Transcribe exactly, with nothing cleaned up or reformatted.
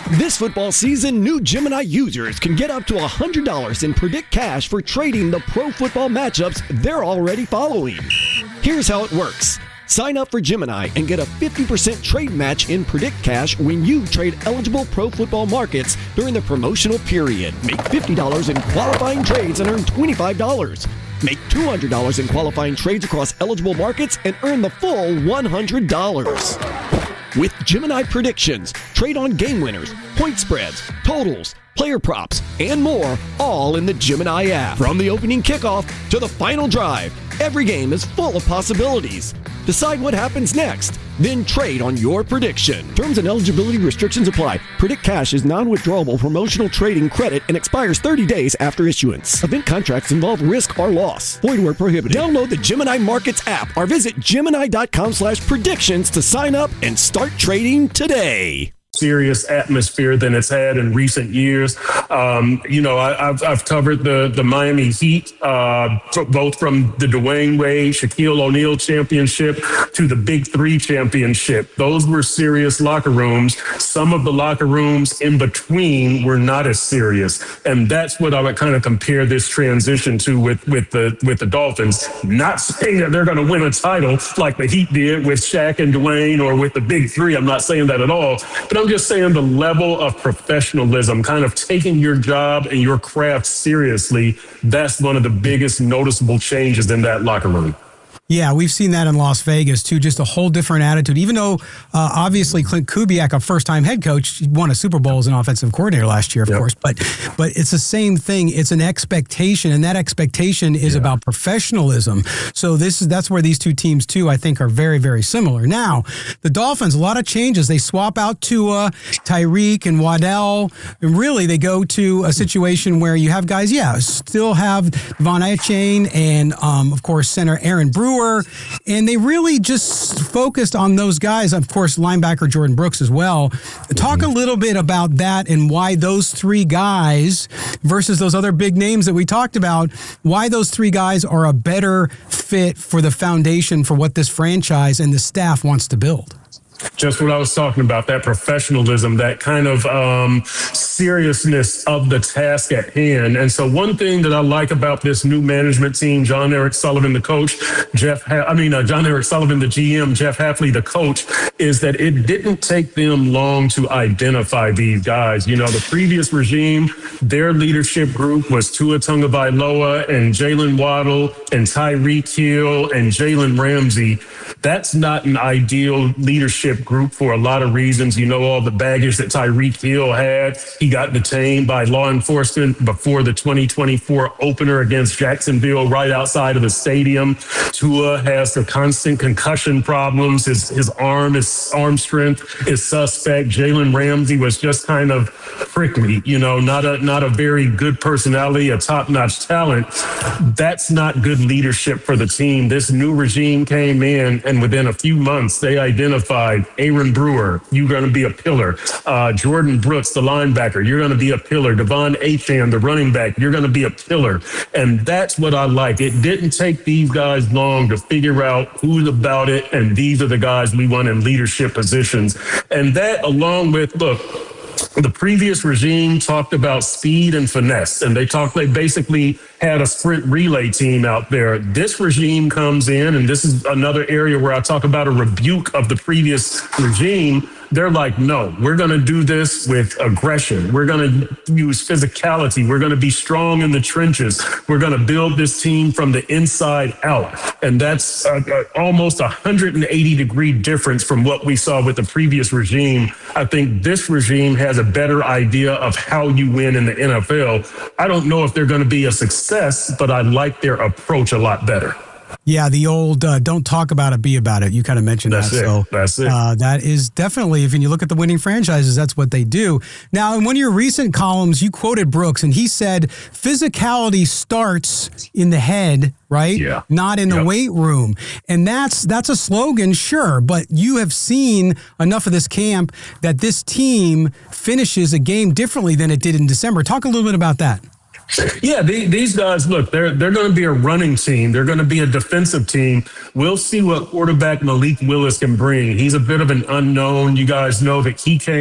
This football season, new Gemini users can get up to one hundred dollars in Predict Cash for trading the pro football matchups they're already following. Here's how it works. Sign up for Gemini and get a fifty percent trade match in Predict Cash when you trade eligible pro football markets during the promotional period. Make fifty dollars in qualifying trades and earn twenty-five dollars. Make two hundred dollars in qualifying trades across eligible markets and earn the full one hundred dollars. With Gemini predictions, trade on game winners, point spreads, totals, player props, and more, all in the Gemini app. From the opening kickoff to the final drive, every game is full of possibilities. Decide what happens next, then trade on your prediction. Terms and eligibility restrictions apply. Predict Cash is non-withdrawable promotional trading credit and expires thirty days after issuance. Event contracts involve risk or loss. Void where prohibited. Download the Gemini Markets app or visit Gemini.com slash predictions to sign up and start trading today. Serious atmosphere than it's had in recent years. Um, you know, I, I've I've covered the the Miami Heat, uh, both from the Dwayne Wade, Shaquille O'Neal championship to the Big Three championship. Those were serious locker rooms. Some of the locker rooms in between were not as serious, and that's what I would kind of compare this transition to with with the with the Dolphins. Not saying that they're going to win a title like the Heat did with Shaq and Dwayne or with the Big Three. I'm not saying that at all, but I'm just saying the level of professionalism, kind of taking your job and your craft seriously, that's one of the biggest noticeable changes in that locker room. Yeah, we've seen that in Las Vegas, too, just a whole different attitude. Even though, uh, obviously, Clint Kubiak, a first-time head coach, won a Super Bowl as an offensive coordinator last year, of yep. course. But but it's the same thing. It's an expectation, and that expectation is yeah. about professionalism. So this is that's where these two teams, too, I think, are very, very similar. Now, the Dolphins, a lot of changes. They swap out Tua, Tyreek, and Waddell. And really, they go to a situation where you have guys, yeah, still have Von Achane and, um, of course, center Aaron Brewer. And they really just focused on those guys. Of course, linebacker Jordan Brooks as well. Talk a little bit about that and why those three guys versus those other big names that we talked about, why those three guys are a better fit for the foundation for what this franchise and the staff wants to build. Just what I was talking about, that professionalism, that kind of um, seriousness of the task at hand. And so one thing that I like about this new management team, John Eric Sullivan, the coach, Jeff, ha- I mean, uh, John Eric Sullivan, the G M, Jeff Hafley, the coach, is that it didn't take them long to identify these guys. You know, the previous regime, their leadership group was Tua Tagovailoa and Jalen Waddle and Tyreek Hill and Jalen Ramsey. That's not an ideal leadership group for a lot of reasons. You know, all the baggage that Tyreek Hill had. He got detained by law enforcement before the twenty twenty-four opener against Jacksonville right outside of the stadium. Tua has the constant concussion problems. His his arm, his arm strength is suspect. Jalen Ramsey was just kind of prickly, you know, not a not a very good personality, a top-notch talent. That's not good leadership for the team. This new regime came in, and within a few months, they identified Aaron Brewer, you're going to be a pillar. Uh, Jordan Brooks, the linebacker, you're going to be a pillar. Devon Achane, the running back, you're going to be a pillar. And that's what I like. It didn't take these guys long to figure out who's about it, and these are the guys we want in leadership positions. And that, along with, look, the previous regime talked about speed and finesse, and they talked, they basically had a sprint relay team out there. This regime comes in, and this is another area where I talk about a rebuke of the previous regime. They're like, no, we're going to do this with aggression. We're going to use physicality. We're going to be strong in the trenches. We're going to build this team from the inside out. And that's uh, uh, almost a one hundred eighty degree difference from what we saw with the previous regime. I think this regime has a better idea of how you win in the N F L. I don't know if they're going to be a success, but I like their approach a lot better. Yeah, the old uh, don't talk about it, be about it. You kind of mentioned that's that. It. So that's it. Uh, that is definitely, if you look at the winning franchises, that's what they do. Now, in one of your recent columns, you quoted Brooks, and he said, physicality starts in the head, right? Yeah. Not in the yep. weight room. And that's that's a slogan, sure, but you have seen enough of this camp that this team finishes a game differently than it did in December. Talk a little bit about that. Yeah, the, these guys, look, they're they're going to be a running team. They're going to be a defensive team. We'll see what quarterback Malik Willis can bring. He's a bit of an unknown. You guys know that he came